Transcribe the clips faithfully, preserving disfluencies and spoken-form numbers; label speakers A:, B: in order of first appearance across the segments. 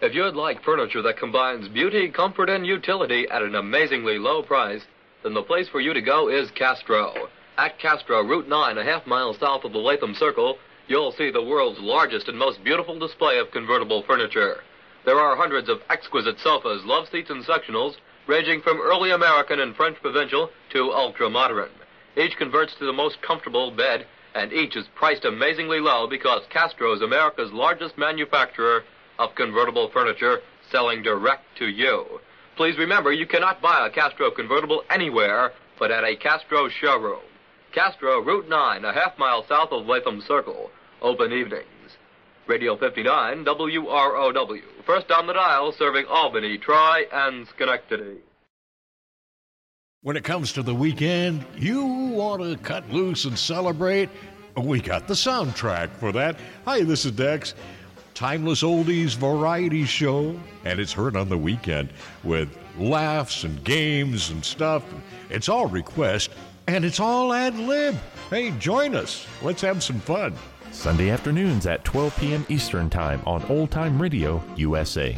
A: If you'd like furniture that combines beauty, comfort, and utility at an amazingly low price, then the place for you to go is Castro. At Castro, Route nine, a half mile south of the Latham Circle, you'll see the world's largest and most beautiful display of convertible furniture. There are hundreds of exquisite sofas, love seats, and sectionals, ranging from early American and French provincial to ultra-modern. Each converts to the most comfortable bed, and each is priced amazingly low because Castro is America's largest manufacturer of convertible furniture, selling direct to you. Please remember, you cannot buy a Castro convertible anywhere but at a Castro showroom. Castro, Route nine, a half mile south of Latham Circle. Open evenings. Radio fifty-nine, W R O W. First on the dial, serving Albany, Troy, and Schenectady.
B: When it comes to the weekend, you want to cut loose and celebrate? We got the soundtrack for that. Hi, this is Dex. Timeless oldies variety show, and it's heard on the weekend with laughs and games and stuff. It's all request, and it's all ad-lib. Hey, join us. Let's have some fun.
C: Sunday afternoons at twelve p.m. Eastern Time on Old Time Radio U S A.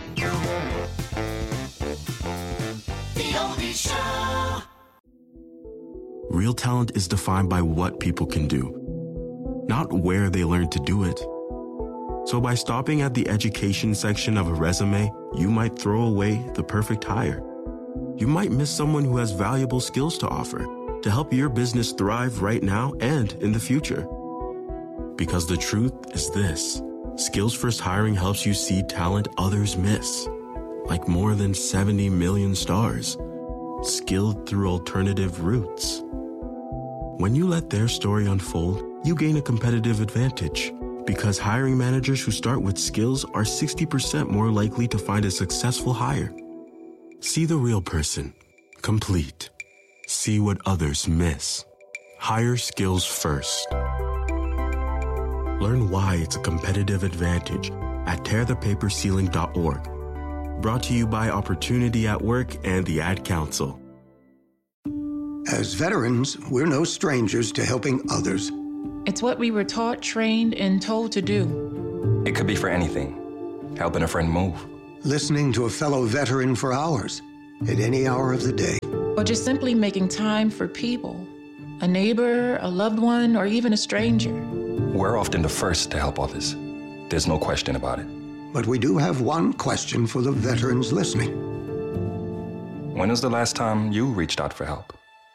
D: The Oldies Show.
E: Real talent is defined by what people can do, not where they learn to do it. So by stopping at the education section of a resume, you might throw away the perfect hire. You might miss someone who has valuable skills to offer to help your business thrive right now and in the future. Because the truth is this: Skills First Hiring helps you see talent others miss, like more than seventy million stars, skilled through alternative routes. When you let their story unfold, you gain a competitive advantage, because hiring managers who start with skills are sixty percent more likely to find a successful hire. See the real person, complete. See what others miss. Hire skills first. Learn why it's a competitive advantage at tear the paper ceiling dot org. Brought to you by Opportunity at Work and the Ad Council.
F: As veterans, we're no strangers to helping others.
G: It's what we were taught, trained, and told to do.
H: It could be for anything. Helping a friend move.
F: Listening to a fellow veteran for hours, at any hour of the day.
G: Or just simply making time for people. A neighbor, a loved one, or even a stranger.
H: We're often the first to help others. There's no question about it.
F: But we do have one question for the veterans listening.
H: When was the last time you reached out for help?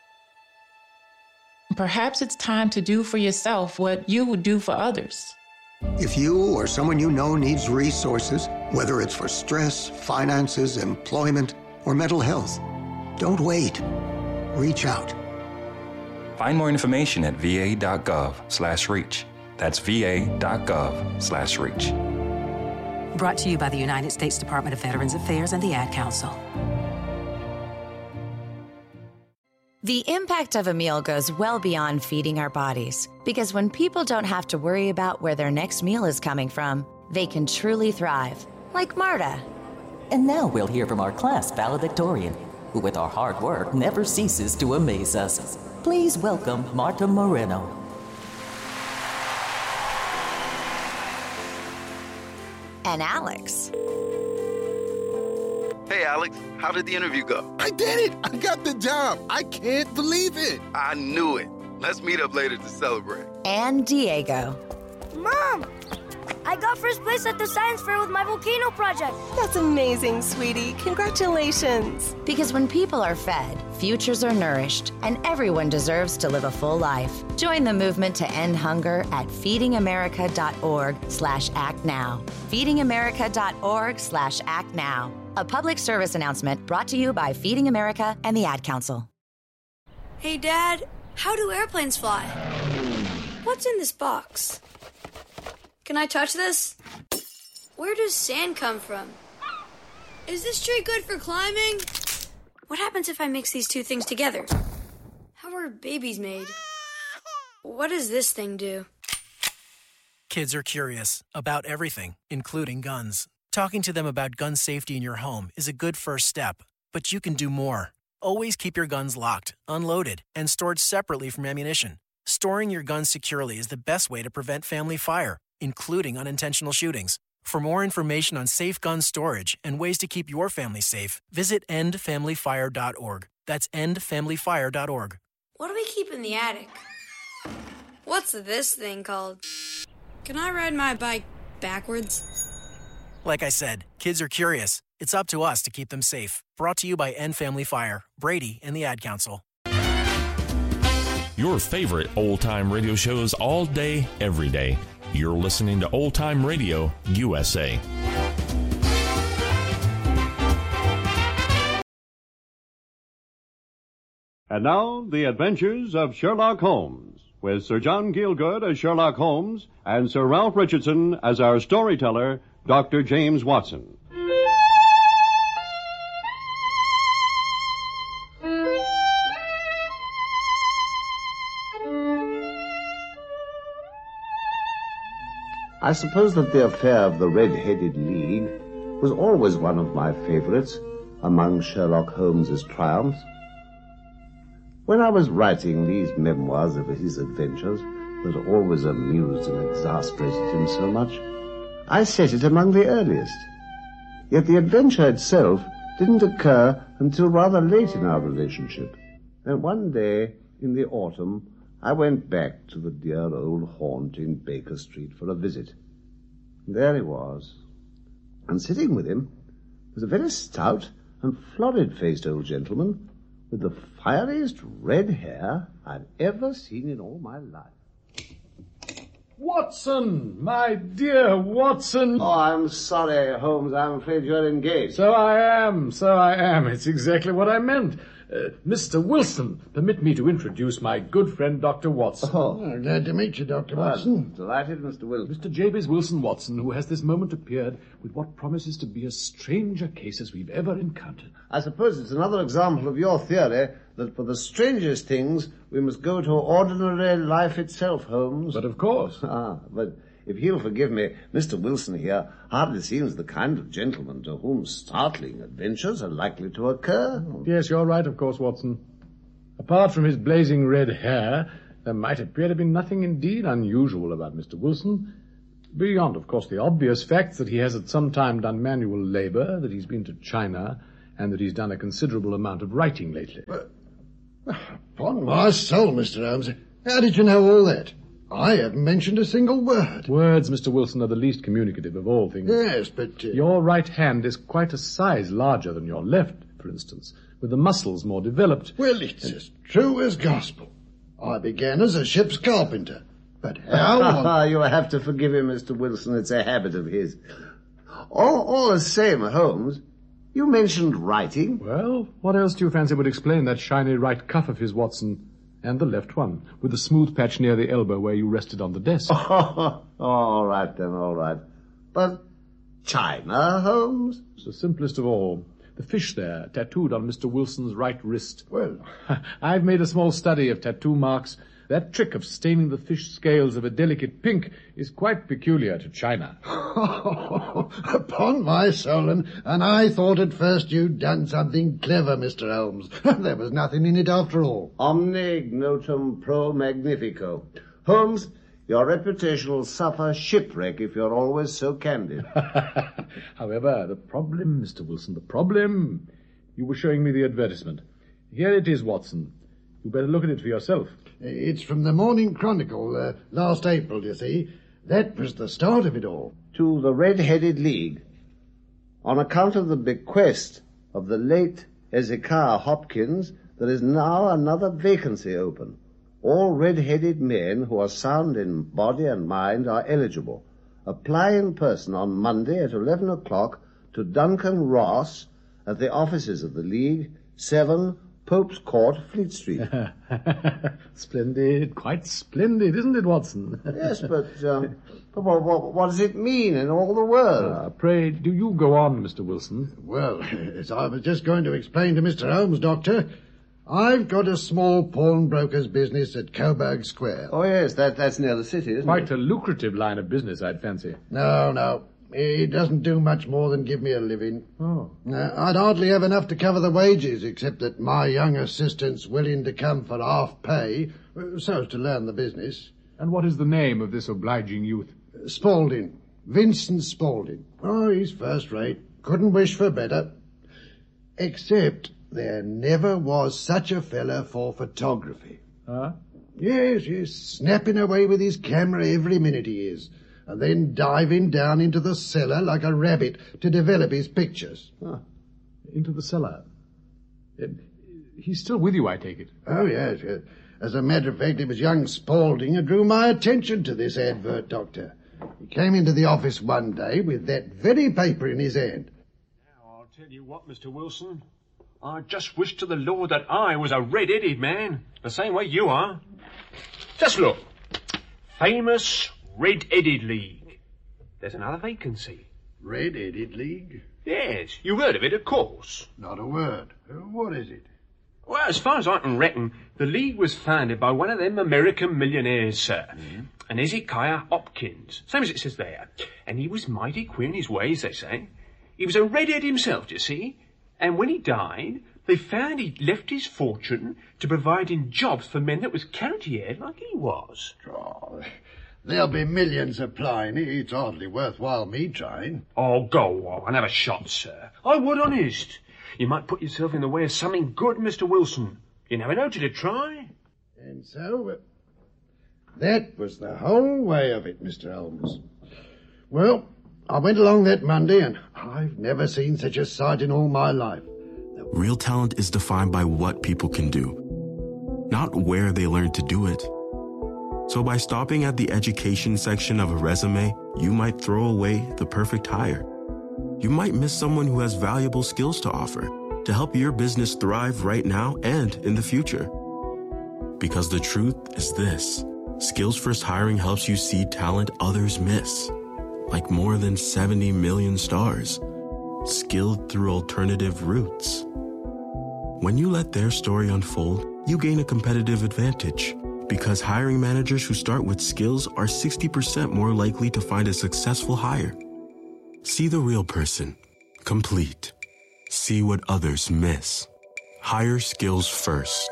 G: Perhaps it's time to do for yourself what you would do for others.
F: If you or someone you know needs resources, whether it's for stress, finances, employment, or mental health, don't wait. Reach out.
H: Find more information at va.gov slash reach. That's va.gov slash reach.
I: Brought to you by the United States Department of Veterans Affairs and the Ad Council.
J: The impact of a meal goes well beyond feeding our bodies, because when people don't have to worry about where their next meal is coming from, they can truly thrive, like Marta.
K: And now we'll hear from our class valedictorian, who with our hard work never ceases to amaze us. Please welcome Marta Moreno.
J: And Alex.
L: Hey, Alex, how did the interview go?
M: I did it! I got the job! I can't believe it!
L: I knew it. Let's meet up later to celebrate.
J: And Diego.
N: Mom! I got first place at the science fair with my volcano project.
O: That's amazing, sweetie. Congratulations.
J: Because when people are fed, futures are nourished, and everyone deserves to live a full life. Join the movement to end hunger at feedingamerica.org slash act now. feedingamerica.org slash act now. A public service announcement brought to you by Feeding America and the Ad Council.
N: Hey, Dad, how do airplanes fly? What's in this box? Can I touch this? Where does sand come from? Is this tree good for climbing? What happens if I mix these two things together? How are babies made? What does this thing do?
P: Kids are curious about everything, including guns. Talking to them about gun safety in your home is a good first step, but you can do more. Always keep your guns locked, unloaded, and stored separately from ammunition. Storing your guns securely is the best way to prevent family fire, including unintentional shootings. For more information on safe gun storage and ways to keep your family safe, visit end family fire dot org. That's end family fire dot org.
N: What do we keep in the attic? What's this thing called? Can I ride my bike backwards?
P: Like I said, kids are curious. It's up to us to keep them safe. Brought to you by End Family Fire, Brady, and the Ad Council.
C: Your favorite old-time radio shows all day, every day. You're listening to Old Time Radio U S A.
Q: And now, The Adventures of Sherlock Holmes, with Sir John Gielgud as Sherlock Holmes and Sir Ralph Richardson as our storyteller, Doctor James Watson.
R: I suppose that the affair of the Red-Headed League was always one of my favorites among Sherlock Holmes's triumphs. When I was writing these memoirs of his adventures that always amused and exasperated him so much, I set it among the earliest. Yet the adventure itself didn't occur until rather late in our relationship. And one day in the autumn, I went back to the dear old haunt in Baker Street for a visit. And there he was. And sitting with him was a very stout and florid-faced old gentleman with the fieriest red hair I've ever seen in all my life.
S: Watson, my dear Watson.
R: Oh, I'm sorry, Holmes. I'm afraid you're engaged.
S: So I am, so I am. It's exactly what I meant. Uh, Mister Wilson, permit me to introduce my good friend, Doctor Watson.
R: Oh,
T: oh glad to meet you, Doctor Watson.
R: Delighted, Mister Wilson.
S: Mister Jabez Wilson Watson, who has this moment appeared with what promises to be as strange a case as we've ever encountered.
R: I suppose it's another example of your theory that for the strangest things we must go to ordinary life itself, Holmes.
S: But of course.
R: Ah, but if he'll forgive me, Mister Wilson here hardly seems the kind of gentleman to whom startling adventures are likely to occur.
S: Yes, you're right, of course, Watson. Apart from his blazing red hair, there might appear to be nothing indeed unusual about Mister Wilson, beyond, of course, the obvious facts that he has at some time done manual labor, that he's been to China, and that he's done a considerable amount of writing lately.
T: But, upon my soul, Mister Holmes, how did you know all that? I haven't mentioned a single word.
S: Words, Mister Wilson, are the least communicative of all things.
T: Yes, but... Uh...
S: Your right hand is quite a size larger than your left, for instance, with the muscles more developed.
T: Well, it's and... as true as gospel. I began as a ship's carpenter, but how... on...
R: You have to forgive him, Mister Wilson. It's a habit of his. All, all the same, Holmes, you mentioned writing.
S: Well, what else do you fancy would explain that shiny right cuff of his, Watson? And the left one, with the smooth patch near the elbow where you rested on the desk.
R: Oh, all right, then, all right. But China, Holmes?
S: It's the simplest of all. The fish there, tattooed on Mister Wilson's right wrist.
T: Well,
S: I've made a small study of tattoo marks. That trick of staining the fish scales of a delicate pink is quite peculiar to China.
T: Upon my soul, and, and I thought at first you'd done something clever, Mister Holmes. There was nothing in it after all.
R: Omne ignotum pro magnifico. Holmes, your reputation will suffer shipwreck if you're always so candid.
S: However, the problem, Mister Wilson, the problem... You were showing me the advertisement. Here it is, Watson. You better look at it for yourself.
T: It's from the Morning Chronicle, uh, last April, you see. That was the start of it all.
R: To the Red-Headed League. On account of the bequest of the late Hezekiah Hopkins, there is now another vacancy open. All red-headed men who are sound in body and mind are eligible. Apply in person on Monday at eleven o'clock to Duncan Ross at the offices of the League, seven Pope's Court, Fleet Street.
S: Splendid, quite splendid, isn't it, Watson?
R: Yes, but, um, but what, what, what does it mean in all the world?
S: Uh, pray, do you go on, Mister Wilson?
T: Well, as I was just going to explain to Mister Holmes, Doctor, I've got a small pawnbroker's business at Coburg Square.
R: Oh, yes, that, that's near the city, isn't
S: quite
R: it?
S: Quite a lucrative line of business, I'd fancy.
T: No, no. It doesn't do much more than give me a living.
S: Oh.
T: Uh, I'd hardly have enough to cover the wages, except that my young assistant's willing to come for half pay, so as to learn the business.
S: And what is the name of this obliging youth?
T: Uh, Spaulding. Vincent Spaulding. Oh, he's first rate. Couldn't wish for better. Except there never was such a fella for photography.
S: Huh?
T: Yes, yes, snapping away with his camera every minute he is, and then diving down into the cellar like a rabbit to develop his pictures.
S: Huh. Into the cellar. Uh, he's still with you, I take it?
T: Oh, yes, yes. As a matter of fact, it was young Spaulding who drew my attention to this advert, Doctor. He came into the office one day with that very paper in his hand.
U: Now, I'll tell you what, Mister Wilson. I just wish to the Lord that I was a red-headed man, the same way you are. Just look. Famous Red-Headed League. There's another vacancy.
T: Red-Headed League?
U: Yes, you've heard of it, of course.
T: Not a word. What is it?
U: Well, as far as I can reckon, the League was founded by one of them American millionaires, sir. Mm. An Ezekiah Hopkins, same as it says there. And he was mighty queer in his ways, they say. He was a redhead himself, you see. And when he died, they found he'd left his fortune to providing jobs for men that was carrot-haired like he was.
T: Oh, there'll be millions applying. It's hardly worthwhile me trying.
U: Oh, go on and have a shot, sir. I would, honest. You might put yourself in the way of something good, Mister Wilson. You never know till you try.
T: And so, uh, that was the whole way of it, Mister Holmes. Well, I went along that Monday, and I've never seen such a sight in all my life.
E: Real talent is defined by what people can do, not where they learn to do it. So by stopping at the education section of a resume, you might throw away the perfect hire. You might miss someone who has valuable skills to offer to help your business thrive right now and in the future. Because the truth is this: Skills First Hiring helps you see talent others miss, like more than seventy million stars, skilled through alternative routes. When you let their story unfold, you gain a competitive advantage, because hiring managers who start with skills are sixty percent more likely to find a successful hire. See the real person, complete. See what others miss. Hire skills first.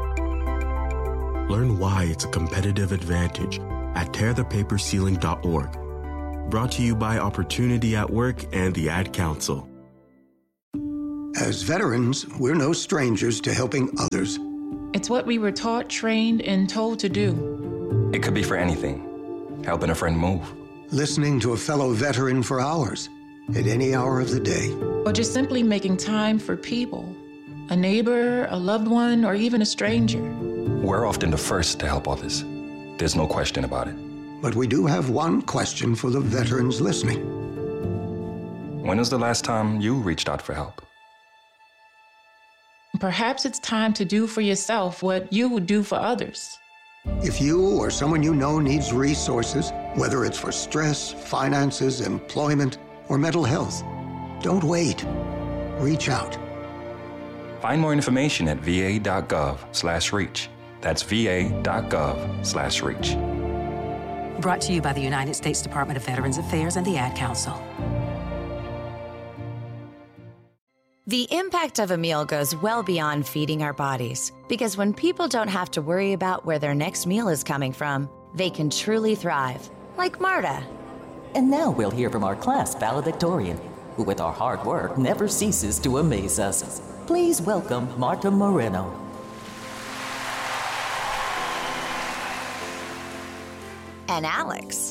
E: Learn why it's a competitive advantage at tear the paper ceiling dot org. Brought to you by Opportunity at Work and the Ad Council.
F: As veterans, we're no strangers to helping others.
G: It's what we were taught, trained, and told to do.
H: It could be for anything. Helping a friend move.
F: Listening to a fellow veteran for hours, at any hour of the day.
G: Or just simply making time for people. A neighbor, a loved one, or even a stranger.
H: We're often the first to help others. There's no question about it.
F: But we do have one question for the veterans listening.
H: When was the last time you reached out for help?
G: Perhaps it's time to do for yourself what you would do for others.
F: If you or someone you know needs resources, whether it's for stress, finances, employment, or mental health, don't wait. Reach out.
H: Find more information at va.gov slash reach. That's va.gov slash reach.
I: Brought to you by the United States Department of Veterans Affairs and the Ad Council.
J: The impact of a meal goes well beyond feeding our bodies, because when people don't have to worry about where their next meal is coming from, they can truly thrive, like Marta.
K: And now we'll hear from our class valedictorian, who with our hard work never ceases to amaze us. Please welcome Marta Moreno.
J: And Alex.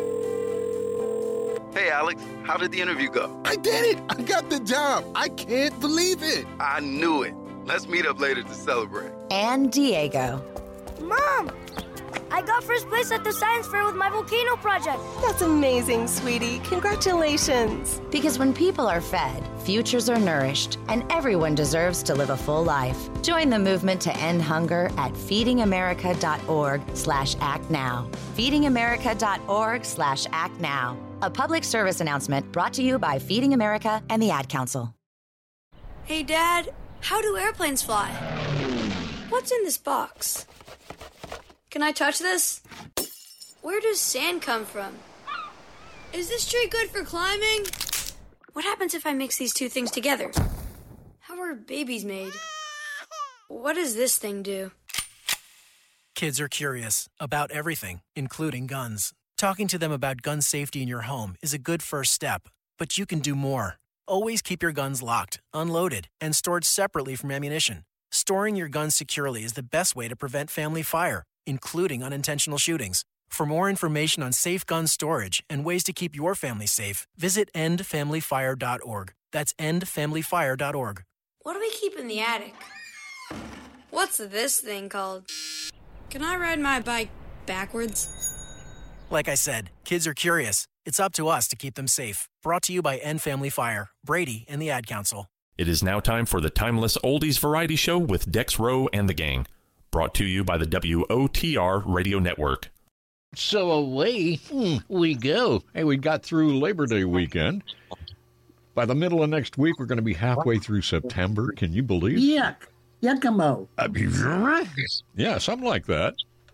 L: Hey, Alex, how did the interview go?
M: I did it! I got the job! I can't believe it!
L: I knew it. Let's meet up later to celebrate.
J: And Diego.
V: Mom! I got first place at the science fair with my volcano project.
O: That's amazing, sweetie. Congratulations.
J: Because when people are fed, futures are nourished, and everyone deserves to live a full life. Join the movement to end hunger at feedingamerica.org slash act now. feedingamerica.org slash act now. A public service announcement brought to you by Feeding America and the Ad Council.
N: Hey, Dad, how do airplanes fly? What's in this box? Can I touch this? Where does sand come from? Is this tree good for climbing? What happens if I mix these two things together? How are babies made? What does this thing do?
P: Kids are curious about everything, including guns. Talking to them about gun safety in your home is a good first step, but you can do more. Always keep your guns locked, unloaded, and stored separately from ammunition. Storing your guns securely is the best way to prevent family fire, including unintentional shootings. For more information on safe gun storage and ways to keep your family safe, visit end family fire dot org. That's end family fire dot org.
N: What do we keep in the attic? What's this thing called? Can I ride my bike backwards?
P: Like I said, kids are curious. It's up to us to keep them safe. Brought to you by End Family Fire, Brady, and the Ad Council.
C: It is now time for the Timeless Oldies Variety Show with Dex Rowe and the gang. Brought to you by the W O T R Radio Network.
A: So away we go. Hey, we got through Labor Day weekend. By the middle of next week, we're going to be halfway through September. Can you believe?
B: Yuck. Yuckamo.
A: Yeah, something like that.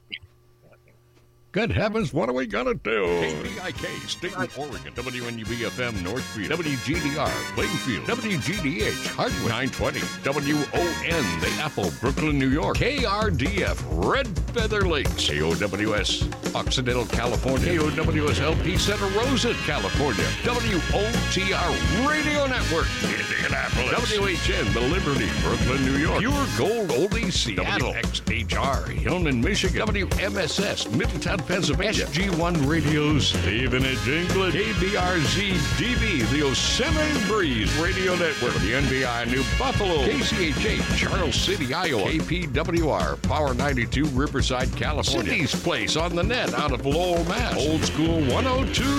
A: Good heavens, what are we going to do? K B I K, Staten, Oregon. W N U B F M, Northfield. W G D R, Plainfield. W G D H, Hardwood. nine twenty. W O N, The Apple, Brooklyn, New York. K R D F, Red Feather Lakes. K O W S, Occidental, California. K O W S L P Center, Rosa, California. W O T R Radio Network, Indianapolis. W H N, The Liberty, Brooklyn, New York. Pure Gold Oldies, Seattle. W X H R, Hillman, Michigan. W M S S, Middletown, Pennsylvania. S G one Radio's Stevenage, England. K B R Z D B, the Yosemite Breeze Radio Network. The N B I New Buffalo. K C H A, Charles City, Iowa. K P W R, Power ninety-two, Riverside, California. Cindy's Place on the net out of Lowell, Mass. Old School one oh two.